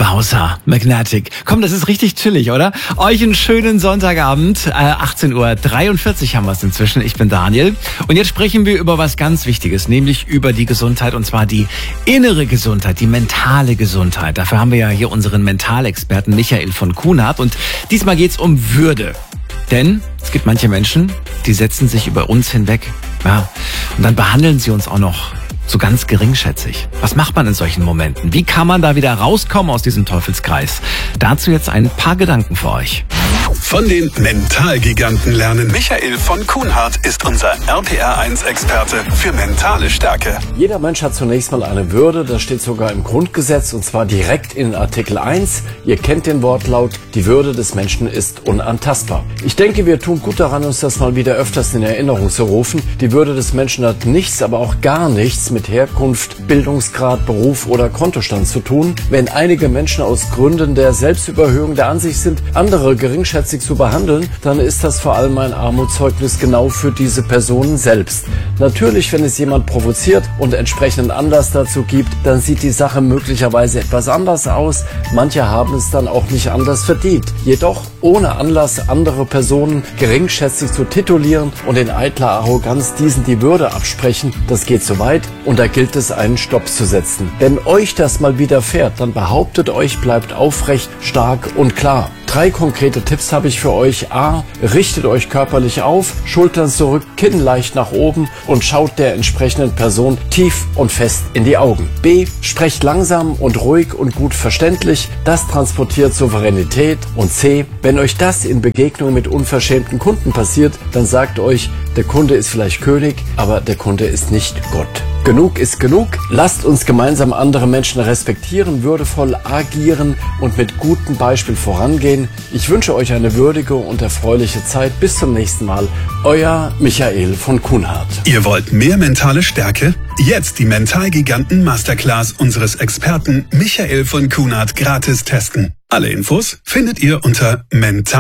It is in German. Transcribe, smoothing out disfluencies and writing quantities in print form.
Bowser, Magnetic. Komm, das ist richtig chillig, oder? Euch einen schönen Sonntagabend. 18:43 Uhr haben wir es inzwischen. Ich bin Daniel. Und jetzt sprechen wir über was ganz Wichtiges, nämlich über die Gesundheit, und zwar die innere Gesundheit, die mentale Gesundheit. Dafür haben wir ja hier unseren Mentalexperten Michael von Kuhnhardt. Und diesmal geht's um Würde. Denn es gibt manche Menschen, die setzen sich über uns hinweg. Ja, und dann behandeln sie uns auch noch so ganz geringschätzig. Was macht man in solchen Momenten? Wie kann man da wieder rauskommen aus diesem Teufelskreis? Dazu jetzt ein paar Gedanken für euch. Von den Mentalgiganten lernen. Michael von Kuhnhardt ist unser RPR1-Experte für mentale Stärke. Jeder Mensch hat zunächst mal eine Würde, das steht sogar im Grundgesetz, und zwar direkt in Artikel 1. Ihr kennt den Wortlaut, die Würde des Menschen ist unantastbar. Ich denke, wir tun gut daran, uns das mal wieder öfters in Erinnerung zu rufen. Die Würde des Menschen hat nichts, aber auch gar nichts mit Herkunft, Bildungsgrad, Beruf oder Kontostand zu tun. Wenn einige Menschen aus Gründen der Selbstüberhöhung der Ansicht sind, andere geringschätzig zu behandeln, dann ist das vor allem ein Armutszeugnis genau für diese Personen selbst. Natürlich, wenn es jemand provoziert und entsprechenden Anlass dazu gibt, dann sieht die Sache möglicherweise etwas anders aus. Manche haben es dann auch nicht anders verdient. Jedoch ohne Anlass andere Personen geringschätzig zu titulieren und in eitler Arroganz diesen die Würde absprechen, das geht zu weit und da gilt es, einen Stopp zu setzen. Wenn euch das mal widerfährt, dann behauptet euch, bleibt aufrecht, stark und klar. 3 konkrete Tipps habe ich für euch. A. Richtet euch körperlich auf, Schultern zurück, Kinn leicht nach oben und schaut der entsprechenden Person tief und fest in die Augen. B. Sprecht langsam und ruhig und gut verständlich. Das transportiert Souveränität. Und C. Wenn euch das in Begegnung mit unverschämten Kunden passiert, dann sagt euch, der Kunde ist vielleicht König, aber der Kunde ist nicht Gott. Genug ist genug. Lasst uns gemeinsam andere Menschen respektieren, würdevoll agieren und mit gutem Beispiel vorangehen. Ich wünsche euch eine würdige und erfreuliche Zeit. Bis zum nächsten Mal. Euer Michael von Kuhnhardt. Ihr wollt mehr mentale Stärke? Jetzt die Mentalgiganten Masterclass unseres Experten Michael von Kuhnhardt gratis testen. Alle Infos findet ihr unter mental